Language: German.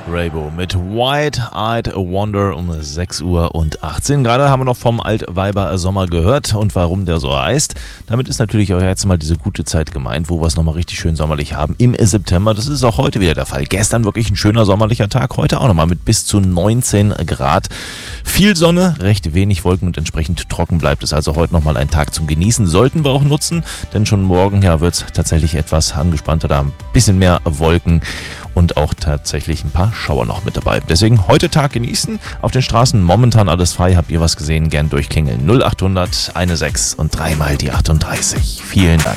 Raybo mit Wide-Eyed Wonder um 6 Uhr und 18. Gerade haben wir noch vom Altweiber Sommer gehört und warum der so heißt. Damit ist natürlich auch jetzt mal diese gute Zeit gemeint, wo wir es nochmal richtig schön sommerlich haben im September. Das ist auch heute wieder der Fall. Gestern wirklich ein schöner sommerlicher Tag, heute auch nochmal mit bis zu 19 Grad. Viel Sonne, recht wenig Wolken und entsprechend trocken bleibt es. Also heute nochmal ein Tag zum Genießen. Sollten wir auch nutzen, denn schon morgen wird es tatsächlich etwas angespannter, da ein bisschen mehr Wolken und auch tatsächlich ein paar Schauer noch mit dabei. Deswegen heute Tag genießen. Auf den Straßen momentan alles frei. Habt ihr was gesehen? Gern durchklingeln. 0800 16 und dreimal die 38. Vielen Dank.